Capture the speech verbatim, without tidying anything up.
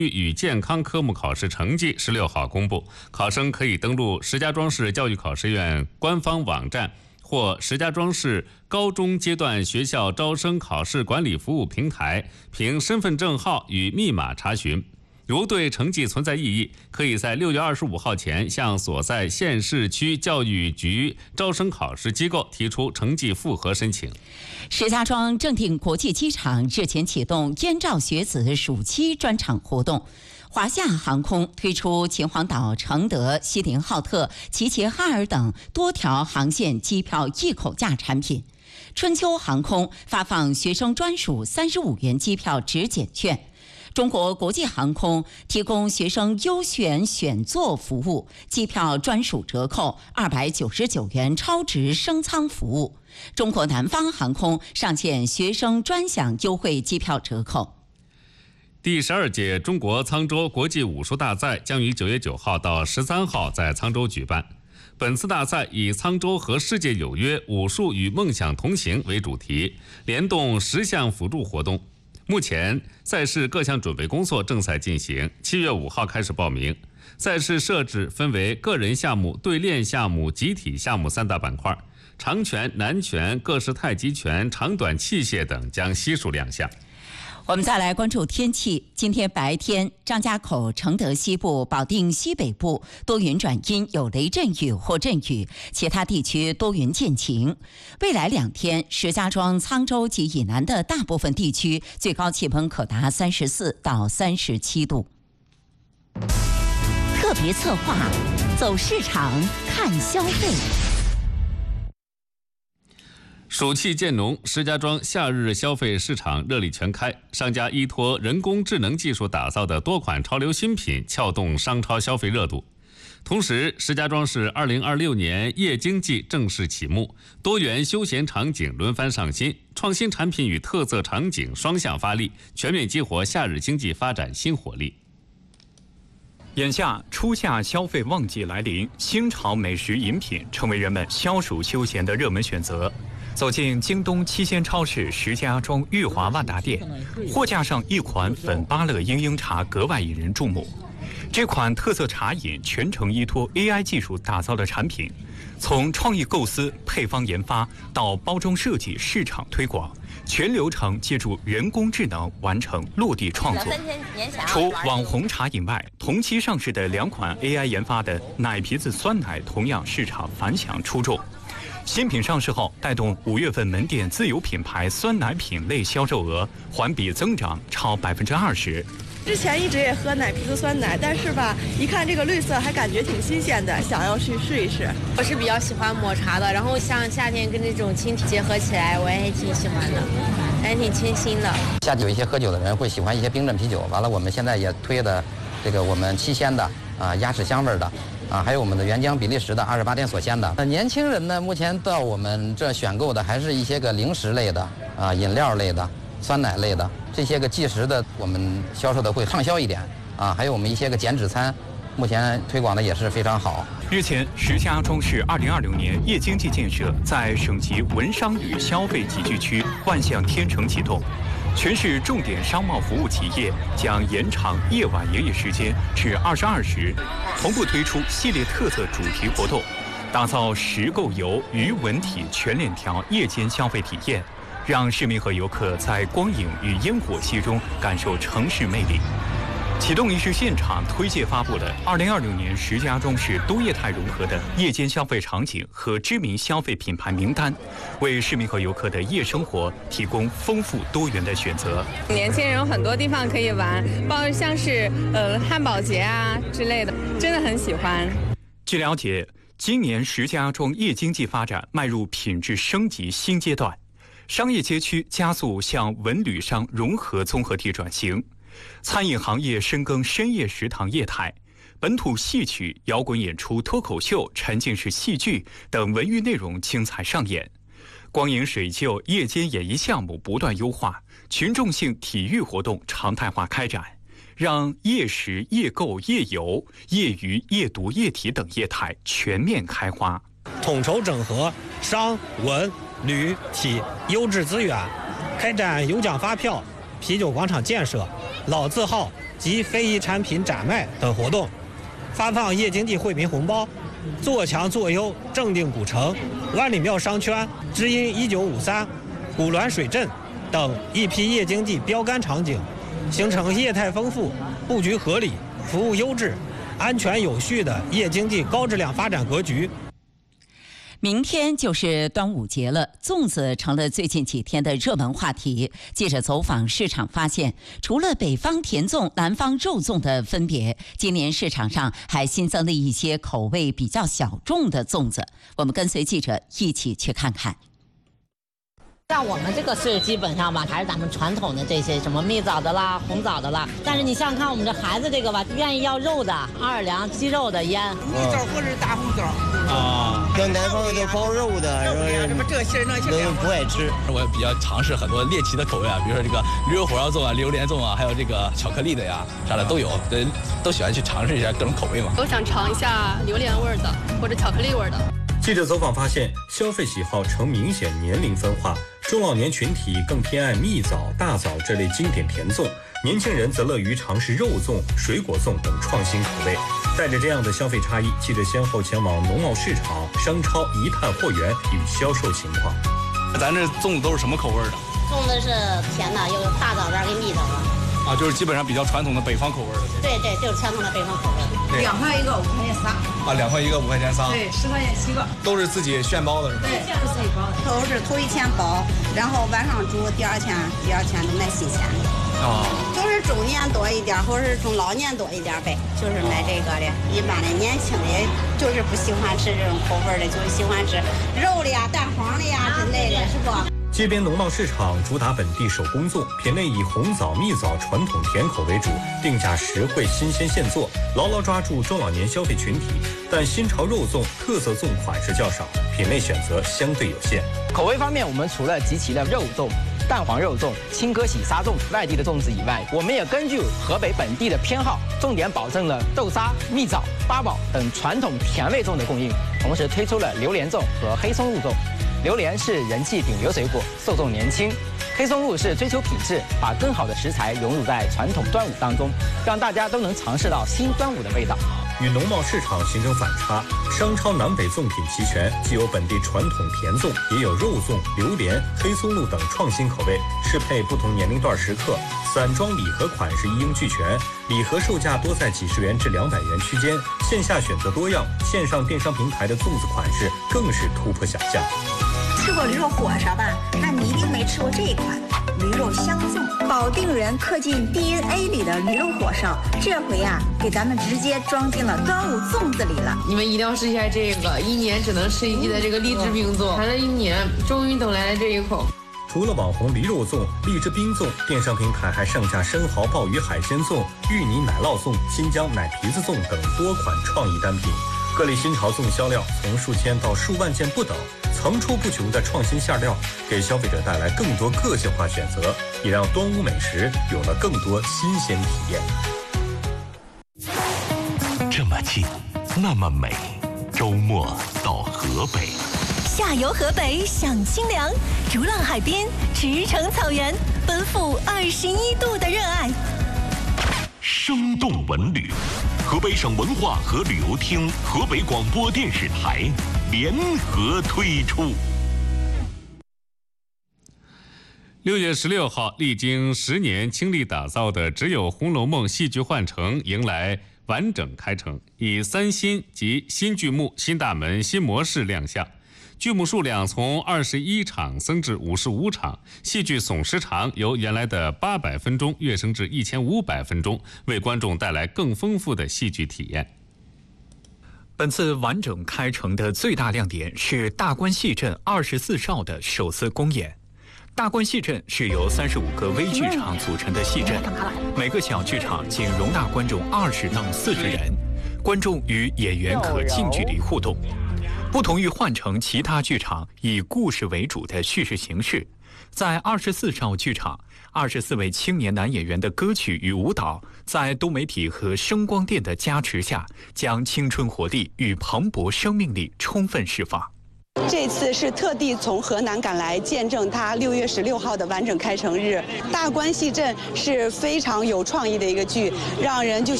与健康科目考试成绩十六号公布，考生可以登录石家庄市教育考试院官方网站或石家庄市高中阶段学校招生考试管理服务平台，凭身份证号与密码查询。如对成绩存在异议，可以在六月二十五号前向所在县市区教育局招生考试机构提出成绩复核申请。 石家庄正定国际机场日前启动燕赵学子暑期专场活动。华夏航空推出秦皇岛、承德、锡林浩特、齐齐哈尔等多条航线机票一口价产品。春秋航空发放学生专属三十五元机票直减券。中国国际航空提供学生优选选座服务，机票专属折扣二百九十九元超值升舱服务。中国南方航空上线学生专享优惠机票折扣。 第十二届中国沧州国际武术大赛将于九月九号到十三号在沧州举办。本次大赛以沧州和世界有约武术与梦想同行为主题，联动十项辅助活动。目前赛事各项准备工作正在进行，七月五号开始报名。赛事设置分为个人项目、对练项目、集体项目三大板块，长拳、南拳、各式太极拳、长短器械等将悉数亮相。 我们再来关注天气。今天白天，张家口、承德西部、保定西北部多云转阴，有雷阵雨或阵雨，其他地区多云见晴。未来两天，石家庄、沧州及以南的大部分地区最高气温可达三十四到三十七度。特别策划，走市场看消费。 暑气渐浓，石家庄夏日消费市场热力全开，商家依托人工智能技术打造的多款潮流新品撬动商超消费热度。同时，石家庄市二零二六年夜经济正式启幕，多元休闲场景轮番上新，创新产品与特色场景双向发力，全面激活夏日经济发展新活力。 眼下初夏消费旺季来临，新潮美食饮品成为人们消暑休闲的热门选择。走进京东七鲜超市石家庄裕华万达店，货架上一款粉芭乐鹰鹰茶格外引人注目。这款特色茶饮全程依托 A I 技术打造的产品，从创意构思、配方研发到包装设计、市场推广，全流程借助人工智能完成落地创作。除网红茶饮外，同期上市的两款 A I 研发的奶皮子酸奶同样市场反响出众。新品上市后，带动五月份门店自有品牌酸奶品类销售额环比增长超百分之二十。 之前一直也喝奶皮子酸奶，但是吧，一看这个绿色还感觉挺新鲜的，想要去试一试。 我是比较喜欢抹茶的，然后像夏天跟这种青提结合起来，我也挺喜欢的，还挺清新的。 夏季有一些喝酒的人会喜欢一些冰镇啤酒，完了我们现在也推的这个我们七鲜的啊鸭屎香味的。啊，还有我们的原浆比利时的二十八天锁鲜的。年轻人呢，目前到我们这选购的还是一些个零食类的啊，饮料类的、酸奶类的这些个即食的，我们销售的会畅销一点啊。还有我们一些个减脂餐，目前推广的也是非常好。 日前，石家庄市二零二六年夜经济建设在省级文商旅消费集聚区万象天成启动。全市重点商贸服务企业将延长夜晚营业时间至二十二时，同步推出系列特色主题活动，打造食购游鱼文体全链条夜间消费体验，让市民和游客在光影与烟火气中感受城市魅力。启动仪式现场推介发布了二零二六年石家庄市多业态融合的夜间消费场景和知名消费品牌名单，为市民和游客的夜生活提供丰富多元的选择。 年轻人有很多地方可以玩，包括像是呃汉堡节啊之类的，真的很喜欢。 据了解，今年石家庄夜经济发展迈入品质升级新阶段，商业街区加速向文旅商融合综合体转型。餐饮行业深耕深夜食堂业态，本土戏曲、摇滚演出、脱口秀、沉浸式戏剧等文娱内容精彩上演。光影水旧夜间演艺项目不断优化，群众性体育活动常态化开展，让夜食、夜购、夜游、夜娱、夜读、夜体等业态全面开花。 统筹整合商、文、旅、体优质资源，开展有奖发票、啤酒广场建设、老字号、 及非遗产品展卖等活动，发放夜经济惠民红包，做强做优正定古城、万里庙商圈、知音一九五三、古滦水镇等一批夜经济标杆场景，形成业态丰富、布局合理、服务优质、安全有序的夜经济高质量发展格局。 明天就是端午节了，粽子成了最近几天的热门话题。记者走访市场发现，除了北方甜粽、南方肉粽的分别，今年市场上还新增了一些口味比较小众的粽子。我们跟随记者一起去看看。 像我们这个是基本上吧，还是咱们传统的这些什么蜜枣的啦、红枣的啦。但是你想想看，我们这孩子这个吧，愿意要肉的、二两鸡肉的腌。 蜜枣或者是大红枣。 啊，像南方有包肉的， 什么这些那些不爱吃。 我也比较尝试很多猎奇的口味啊，比如说这个驴肉火烧粽啊、榴莲粽啊，还有这个巧克力的呀，啥的都有，对，都喜欢去尝试一下各种口味嘛。 都想尝一下榴莲味的或者巧克力味的。 记者走访发现，消费喜好呈明显年龄分化，中老年群体更偏爱蜜枣、大枣这类经典甜粽，年轻人则乐于尝试肉粽、水果粽等创新口味。带着这样的消费差异，记者先后前往农贸市场、商超一探货源与销售情况。 咱这粽子都是什么口味的？ 粽子是甜的，有大枣味跟蜜枣味。 啊，就是基本上比较传统的北方口味的。 对对，就是传统的北方口味。 两块一个，五块钱仨。 啊，两块一个，五块钱仨。 对，十块钱七个。 都是自己现包的是吧？ 对，都是自己包的。 都是头一天包，然后晚上煮，第二天第二天都卖新鲜的。 啊。 都是中年多一点，或者是中老年多一点呗，就是卖这个的。一般的年轻的，就是不喜欢吃这种口味的，就是喜欢吃肉的呀、蛋黄的呀之类的，是不？ 街边农贸市场主打本地手工粽，品类以红枣、蜜枣传统甜口为主，定价实惠、新鲜现做，牢牢抓住中老年消费群体。但新潮肉粽、特色粽款式较少，品类选择相对有限。 口味方面，我们除了集齐了肉粽、蛋黄肉粽、青稞喜沙粽外地的粽子以外，我们也根据河北本地的偏好，重点保证了豆沙、蜜枣、八宝等传统甜味粽的供应，同时推出了榴莲粽和黑松露粽。榴莲是人气顶流水果，受众年轻；黑松露是追求品质，把更好的食材融入在传统端午当中，让大家都能尝试到新端午的味道。 与农贸市场形成反差，商超南北粽品齐全，既有本地传统甜粽，也有肉粽、榴莲、黑松露等创新口味，适配不同年龄段食客。散装礼盒款式一应俱全，礼盒售价多在几十元至两百元区间，线下选择多样，线上电商平台的粽子款式更是突破想象。 吃过驴肉火烧吧？那你一定没吃过这一款驴肉香粽，保定人刻进 D N A 里的驴肉火烧，这回呀、啊，给咱们直接装进了端午粽子里了。 你们一定要试一下这个，一年只能吃一季的这个荔枝冰粽，谈了一年，终于等来了这一口。 除了网红驴肉粽、荔枝冰粽，电商平台还上架生蚝鲍鱼海鲜粽、芋泥奶酪粽、新疆奶皮子粽等多款创意单品。各类新潮粽销量从数千到数万件不等，层出不穷的创新馅料，给消费者带来更多个性化选择，也让端午美食有了更多新鲜体验。 这么近，那么美，周末到河北。 下游河北享清凉，逐浪海边，驰骋草原，奔赴二十一度的热爱。 生动文旅，河北省文化和旅游厅、河北广播电视台联合推出。 六月十六号，历经十年倾力打造的只有《红楼梦》戏剧幻城迎来完整开城，以三新及新剧目、新大门、新模式亮相。剧目数量从二十一场增至五十五场，戏剧总时长由原来的八百分钟跃升至一千五百分钟，为观众带来更丰富的戏剧体验。 本次完整开城的最大亮点是大观戏镇二十四少的首次公演。大观戏镇是由三十五个微剧场组成的戏镇，每个小剧场仅容纳观众二十到四十人，观众与演员可近距离互动。不同于换成其他剧场以故事为主的叙事形式，在二十四少剧场，二十四位青年男演员的歌曲与舞蹈，在多媒体和声光电的加持下，将青春活力与蓬勃生命力充分释放。 这次是特地从河南赶来见证它六月十六号的完整开城日。大关戏镇是非常有创意的一个剧，让人就